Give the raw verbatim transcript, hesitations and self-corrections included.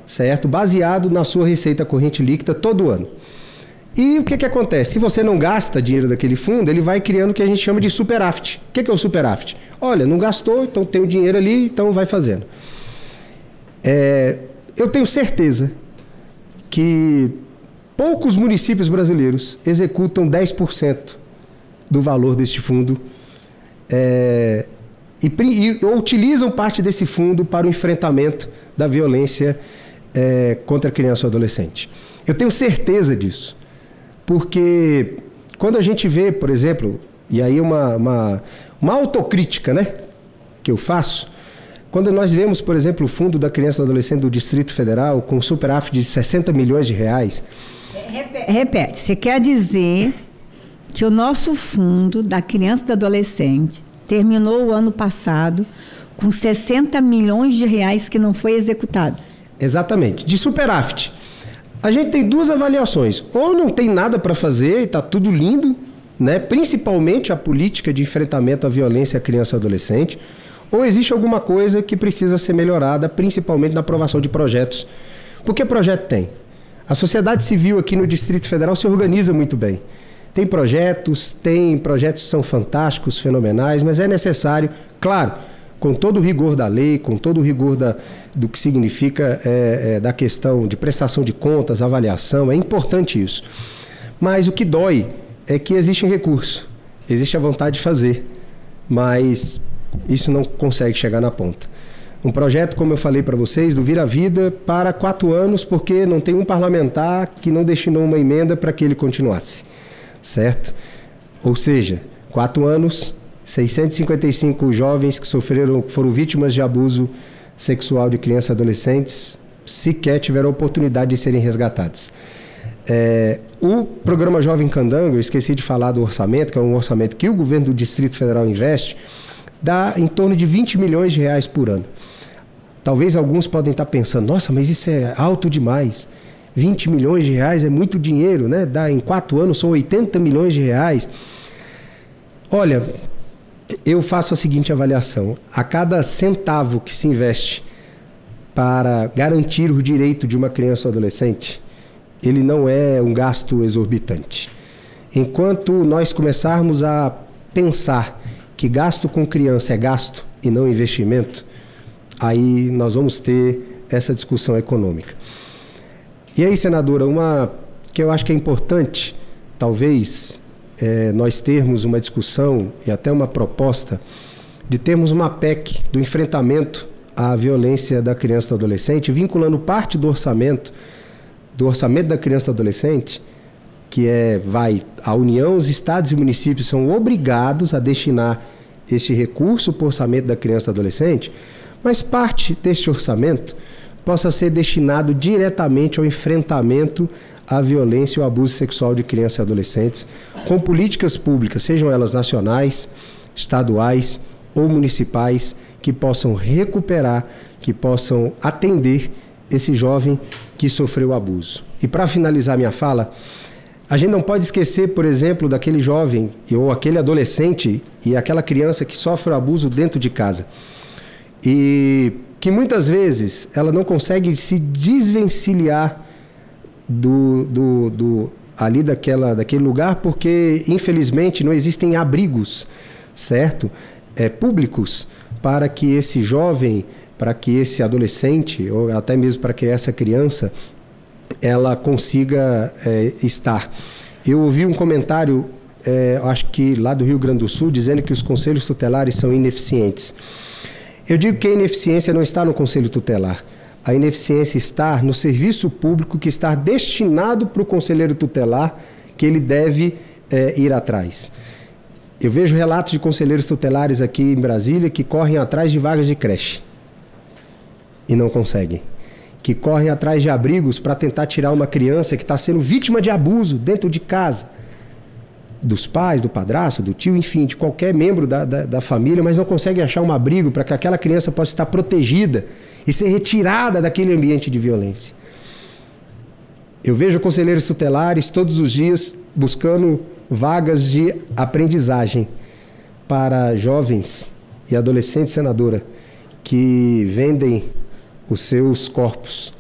certo? Baseado na sua receita corrente líquida todo ano. E o que, que acontece? Se você não gasta dinheiro daquele fundo, ele vai criando o que a gente chama de superávit. O que, que é o superávit? Olha, não gastou, então tem o dinheiro ali, então vai fazendo. É, eu tenho certeza que poucos municípios brasileiros executam dez por cento do valor deste fundo é, e, e ou utilizam parte desse fundo para o enfrentamento da violência é, contra a criança ou adolescente. Eu tenho certeza disso. Porque quando a gente vê, por exemplo, e aí uma, uma, uma autocrítica, né, que eu faço, quando nós vemos, por exemplo, o Fundo da Criança e do Adolescente do Distrito Federal com superávit de sessenta milhões de reais... Repete, repete, você quer dizer que o nosso Fundo da Criança e do Adolescente terminou o ano passado com sessenta milhões de reais que não foi executado? Exatamente, de superávit. A gente tem duas avaliações. Ou não tem nada para fazer e está tudo lindo, né? Principalmente a política de enfrentamento à violência à criança e adolescente, ou existe alguma coisa que precisa ser melhorada, principalmente na aprovação de projetos. Porque projeto tem. A sociedade civil aqui no Distrito Federal se organiza muito bem. Tem projetos, tem projetos que são fantásticos, fenomenais, mas é necessário, claro, com todo o rigor da lei, com todo o rigor da, do que significa é, é, da questão de prestação de contas, avaliação, é importante isso. Mas o que dói é que existe recurso, existe a vontade de fazer, mas isso não consegue chegar na ponta. Um projeto, como eu falei para vocês, do Vira Vida para quatro anos, porque não tem um parlamentar que não destinou uma emenda para que ele continuasse, certo? Ou seja, quatro anos... seiscentos e cinquenta e cinco jovens que sofreram, foram vítimas de abuso sexual de crianças e adolescentes sequer tiveram a oportunidade de serem resgatados. É, o programa Jovem Candango, eu esqueci de falar do orçamento, que é um orçamento que o governo do Distrito Federal investe, dá em torno de vinte milhões de reais por ano. Talvez alguns podem estar pensando, nossa, mas isso é alto demais. vinte milhões de reais é muito dinheiro, né? Dá, em quatro anos são oitenta milhões de reais. Olha... eu faço a seguinte avaliação. A cada centavo que se investe para garantir o direito de uma criança ou adolescente, ele não é um gasto exorbitante. Enquanto nós começarmos a pensar que gasto com criança é gasto e não investimento, aí nós vamos ter essa discussão econômica. E aí, senadora, uma que eu acho que é importante, talvez... É, nós termos uma discussão e até uma proposta de termos uma P E C do enfrentamento à violência da criança e do adolescente, vinculando parte do orçamento, do orçamento da criança e do adolescente, que é, vai, a União, os estados e municípios são obrigados a destinar este recurso para o orçamento da criança e do adolescente, mas parte deste orçamento possa ser destinado diretamente ao enfrentamento à violência e ao abuso sexual de crianças e adolescentes, com políticas públicas, sejam elas nacionais, estaduais ou municipais, que possam recuperar, que possam atender esse jovem que sofreu abuso. E para finalizar minha fala, a gente não pode esquecer, por exemplo, daquele jovem ou aquele adolescente e aquela criança que sofre o abuso dentro de casa. E que muitas vezes ela não consegue se desvencilhar do, do, do, ali daquela, daquele lugar, porque infelizmente não existem abrigos, certo? É, públicos para que esse jovem, para que esse adolescente, ou até mesmo para que essa criança, ela consiga é, estar. Eu ouvi um comentário, é, acho que lá do Rio Grande do Sul, dizendo que os conselhos tutelares são ineficientes. Eu digo que a ineficiência não está no conselho tutelar. A ineficiência está no serviço público que está destinado para o conselheiro tutelar, que ele deve é, ir atrás. Eu vejo relatos de conselheiros tutelares aqui em Brasília que correm atrás de vagas de creche e não conseguem. Que correm atrás de abrigos para tentar tirar uma criança que está sendo vítima de abuso dentro de casa, dos pais, do padrasto, do tio, enfim, de qualquer membro da, da, da família, mas não conseguem achar um abrigo para que aquela criança possa estar protegida e ser retirada daquele ambiente de violência. Eu vejo conselheiros tutelares todos os dias buscando vagas de aprendizagem para jovens e adolescentes, senadora, que vendem os seus corpos